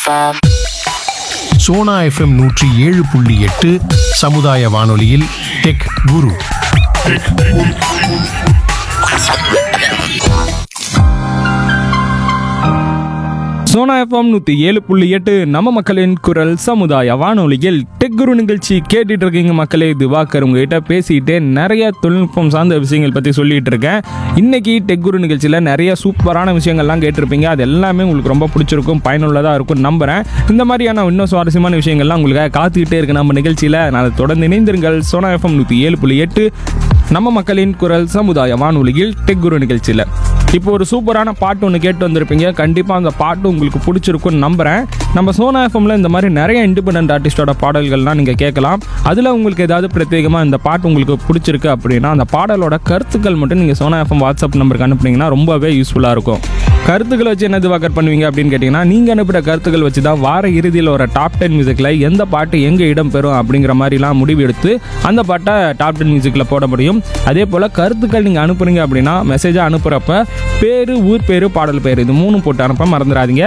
Sona FM 107.8 சமுதாய வானொலியில் tech குரு. Sona FM 107.8 நம்ம மக்களின் குரல் சமுதாய வானொலியில் டெக் குரு நிகழ்ச்சி கேட்டுட்டு இருக்கீங்க மக்களே. திவாகர் உங்ககிட்ட பேசிக்கிட்டே நிறைய தொழில்நுட்பம் சார்ந்த விஷயங்கள் பற்றி சொல்லிட்டு இருக்கேன். இன்னைக்கு டெக் குரு நிகழ்ச்சியில் நிறைய சூப்பரான விஷயங்கள்லாம் கேட்டிருப்பீங்க. அது எல்லாமே உங்களுக்கு ரொம்ப பிடிச்சிருக்கும், பயனுள்ளதாக இருக்கும் நம்புகிறேன். இந்த மாதிரியான இன்னும் சுவாரஸ்யமான விஷயங்கள்லாம் உங்களுக்காக காத்துக்கிட்டே இருக்கு நம்ம நிகழ்ச்சியில். நான் தொடர்ந்து இணைந்திருங்கள். சோனா எஃப்எம் 107.8 நம்ம மக்களின் குரல் சமுதாய வானொலியில் டெக் குரு நிகழ்ச்சியில் இப்போ ஒரு சூப்பரான பாட்டு ஒன்று கேட்டு வந்திருப்பீங்க. கண்டிப்பாக அந்த பாட்டு உங்களுக்கு பிடிச்சிருக்குன்னு நம்புகிறேன். நம்ம சோனா எஃப்எம்ல இந்த மாதிரி நிறைய இண்டிபெண்டன்ட் ஆர்டிஸ்டோட பாடல்கள்லாம் நீங்கள் கேட்கலாம். அதில் உங்களுக்கு ஏதாவது பிரத்யேகமாக இந்த பாட்டு உங்களுக்கு பிடிச்சிருக்கு அப்படின்னா அந்த பாடலோட கருத்துக்கள் மட்டும் நீங்கள் சோனா எஃப்எம் வாட்ஸ்அப் நம்பருக்கு அனுப்புனீங்கன்னா ரொம்பவே யூஸ்ஃபுல்லாக இருக்கும். கருத்துக்களை வச்சு என்ன திவாகர் பண்ணுவீங்க அப்படின்னு கேட்டிங்கன்னா, நீங்கள் அனுப்புகிற கருத்துக்கள் வச்சு தான் வார இறுதியில் ஒரு டாப் 10 மியூசிக்கில் எந்த பாட்டு எங்கே இடம் பெறும் அப்படிங்கிற மாதிரிலாம் முடிவு எடுத்து அந்த பாட்டை டாப் 10 மியூசிக்கில் போட முடியும். அதே போல் கருத்துக்கள் நீங்கள் அனுப்புறீங்க அப்படின்னா மெசேஜாக அனுப்புகிறப்ப பேர், ஊர் பேர், பாடல் பேர் இது 3 போட்டு அனுப்ப மறந்துடாதீங்க.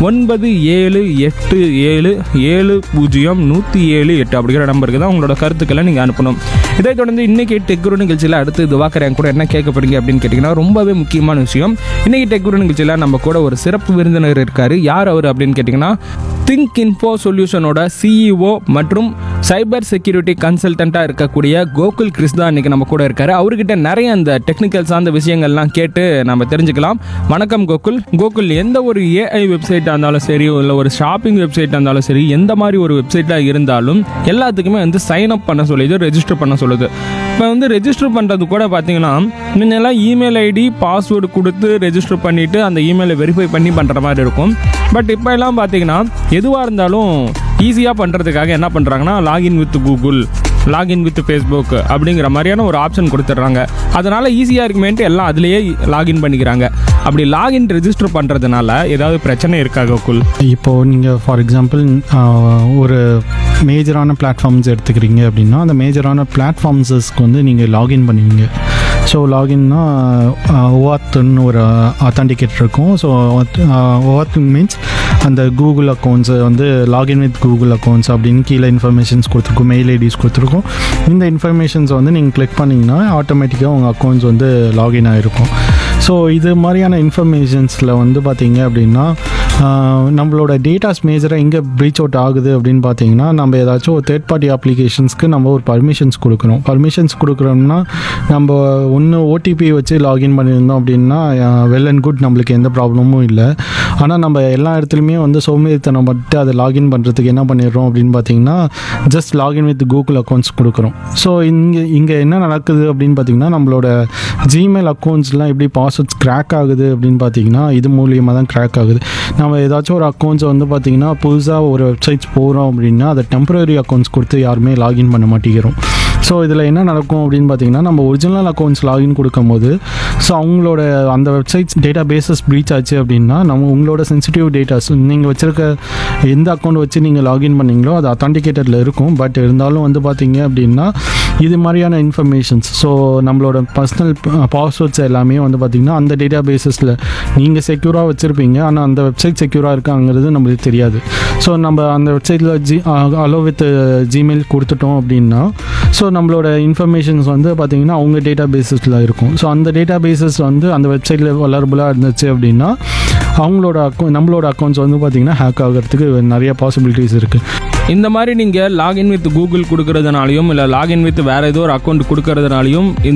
9787700178 அப்படிங்கிற நம்பருக்கு தான் உங்களோட கருத்துக்களை நீங்கள் அனுப்பணும். இதை தொடர்ந்து இன்னைக்கு டெக் குரு நிகழ்ச்சியில் அடுத்து திவாகர் என் கூட என்ன கேட்க போறீங்க அப்படின்னு கேட்டிங்கன்னா, ரொம்பவே முக்கியமான விஷயம். இன்னைக்கு டெக் குரு நிகழ்ச்சியில் நம்ம கூட ஒரு சிறப்பு விருந்தினர் இருக்காரு. யார் அவர் அப்படின்னு கேட்டிங்கன்னா, திங்க் இன்ஃபோ சொல்யூஷனோட சிஇஓ மற்றும் சைபர் செக்யூரிட்டி கன்சல்டண்ட்டாக இருக்கக்கூடிய கோகுல் கிறிஸ் தான் இன்றைக்கி நம்ம கூட இருக்காரு. அவர்கிட்ட நிறைய அந்த டெக்னிக்கல் சார்ந்த விஷயங்கள்லாம் கேட்டு நம்ம தெரிஞ்சுக்கலாம். வணக்கம் கோகுல். கோகுல், எந்த ஒரு ஏஐ வெப்சைட்டாக இருந்தாலும் சரி, இல்லை ஒரு ஷாப்பிங் வெப்சைட்டாக இருந்தாலும் சரி, எந்த மாதிரி ஒரு வெப்சைட்டாக இருந்தாலும் எல்லாத்துக்குமே வந்து சைன் அப் பண்ண சொல்லுது, ரெஜிஸ்டர் பண்ண சொல்லுது. இப்போ வந்து ரெஜிஸ்டர் பண்ணுறது கூட பார்த்தீங்கன்னா, முன்னெல்லாம் இமெயில் ஐடி பாஸ்வேர்டு கொடுத்து ரெஜிஸ்டர் பண்ணிவிட்டு அந்த இமெயிலை வெரிஃபை பண்ணி பண்ணுற மாதிரி இருக்கும். பட் இப்போ எல்லாம் பார்த்தீங்கன்னா எதுவாக இருந்தாலும் ஈஸியாக பண்ணுறதுக்காக என்ன பண்ணுறாங்கன்னா, login with Google, login with Facebook அப்படிங்கிற மாதிரியான ஒரு ஆப்ஷன் கொடுத்துட்றாங்க. அதனால் ஈஸியாக இருக்குமேன்ட்டு எல்லாம் அதிலேயே லாகின் பண்ணிக்கிறாங்க. அப்படி லாகின் ரெஜிஸ்டர் பண்ணுறதுனால ஏதாவது பிரச்சனை இருக்கா கோகுல்? இப்போது நீங்கள் ஃபார் எக்ஸாம்பிள் ஒரு மேஜரான பிளாட்ஃபார்ம்ஸ் எடுத்துக்கிறீங்க அப்படின்னா, அந்த மேஜரான பிளாட்ஃபார்ம்ஸஸ்க்கு வந்து நீங்கள் லாகின் பண்ணுவீங்க. ஸோ லாகின்னா ஓஆத்ன்னு ஒரு ஆத்தன்டிகேட்டர் இருக்கும். ஸோ ஓஆத் மீன்ஸ் அந்த கூகுள் அக்கௌண்ட்ஸை வந்து லாகின் வித் கூகுள் அக்கௌண்ட்ஸ் அப்படின்னு கீழே இன்ஃபர்மேஷன்ஸ் கொடுத்துருக்கோம், மெயில் ஐடிஸ் கொடுத்துருக்கோம். இந்த இன்ஃபர்மேஷன்ஸை வந்து நீங்கள் கிளிக் பண்ணிங்கன்னா ஆட்டோமேட்டிக்காக உங்கள் அக்கௌண்ட்ஸ் வந்து லாகின் ஆகிருக்கும். ஸோ இது மாதிரியான இன்ஃபர்மேஷன்ஸில் வந்து பார்த்தீங்க அப்படின்னா, நம்மளோட டேட்டாஸ் மேஜராக எங்கே ப்ரீச் அவுட் ஆகுது அப்படின்னு பார்த்தீங்கன்னா, நம்ம ஏதாச்சும் ஒரு தேர்ட் பார்ட்டி அப்ளிகேஷன்ஸ்க்கு நம்ம ஒரு பர்மிஷன்ஸ் கொடுக்குறோம். பர்மிஷன்ஸ் கொடுக்குறோம்னா நம்ம ஒன்று ஓடிபி வச்சு லாகின் பண்ணியிருந்தோம் அப்படின்னா வெல் அண்ட் குட், நம்மளுக்கு எந்த ப்ராப்ளமும் இல்லை. ஆனால் நம்ம எல்லா இடத்துலையுமே வந்து சோம்பேறித்தனம் பட்டு அதை லாகின் பண்ணுறதுக்கு என்ன பண்ணிடுறோம் அப்படின்னு பார்த்தீங்கன்னா, just login with Google accounts கொடுக்குறோம். ஸோ இங்கே என்ன நடக்குது அப்படின்னு பார்த்தீங்கன்னா, நம்மளோட ஜிமெயில் அக்கௌண்ட்ஸ்லாம் எப்படி பாஸ்வேர்ட்ஸ் கிராக் ஆகுது அப்படின்னு பார்த்தீங்கன்னா, இது மூலியமாக தான் கிராக் ஆகுது. நம்ம ஏதாச்சும் ஒரு அக்கௌண்ட்ஸை வந்து பார்த்திங்கன்னா புதுசாக ஒரு வெப்சைட்ஸ் போகிறோம் அப்படின்னா அதை டெம்பரரி அக்கௌண்ட்ஸ் கொடுத்து யாருமே லாகின் பண்ண மாட்டேங்கிறோம். ஸோ இதில் என்ன நடக்கும் அப்படின்னு பார்த்தீங்கன்னா, நம்ம ஒரிஜினல் அக்கௌண்ட்ஸ் லாகின் கொடுக்கும் போது ஸோ அவங்களோட அந்த வெப்சைட்ஸ் டேட்டா பேஸஸ் ப்ரீச் ஆச்சு அப்படின்னா உங்களோட சென்சிட்டிவ் டேட்டாஸ் நீங்கள் வச்சுருக்க எந்த அக்கௌண்ட் வச்சு நீங்கள் லாகின் பண்ணிங்களோ அது அத்தான்டிகேட்டடில் இருக்கும். பட் இருந்தாலும் வந்து பார்த்தீங்க அப்படின்னா இது மாதிரியான இன்ஃபர்மேஷன்ஸ், ஸோ நம்மளோட பர்சனல் பாஸ்வேர்ட்ஸ் எல்லாமே வந்து பார்த்திங்கன்னா அந்த டேட்டா பேஸஸில் நீங்கள் செக்யூராக வச்சுருப்பீங்க. ஆனால் அந்த வெப்சைட் செக்யூராக இருக்காங்கிறது நம்மளுக்கு தெரியாது. ஸோ நம்ம அந்த வெப்சைட்டில் அலோ வித் ஜிமெயில் கொடுத்துட்டோம் அப்படின்னா ஸோ நம்மளோட இன்ஃபர்மேஷன்ஸ் வந்து பார்த்திங்கன்னா அவங்க டேட்டா பேஸஸில் இருக்கும். ஸோ அந்த டேட்டா பேஸஸ் வந்து அந்த வெப்சைட்டில் வளரபுளாக இருந்துச்சு அப்படின்னா நம்மளோட அக்கௌண்ட்ஸ் வந்து பார்த்திங்கன்னா ஹேக் ஆகிறதுக்கு நிறைய பாசிபிலிட்டிஸ் இருக்குது. இந்த மாதிரி நீங்கள் லாகின் வித் கூகுள் கொடுக்கறதுனாலையும் இல்லை லாகின் வித் வேறு ஏதோ ஒரு அக்கௌண்ட் கொடுக்கறதுனாலையும்